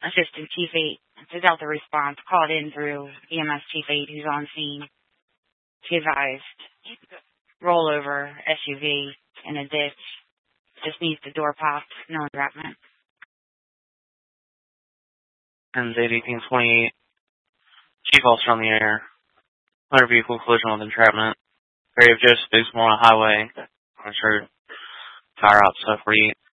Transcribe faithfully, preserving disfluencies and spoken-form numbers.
Assistant Chief eight to Delta Response called in through E M S Chief eight, who's on scene. She advised, rollover S U V in a ditch. Just needs the door popped, no entrapment. And eight eighteen twenty-eight. Chief Officer on the air. Motor vehicle collision with entrapment. Area of Joseph Biggs on a highway. I'm sure fire out stuff for you.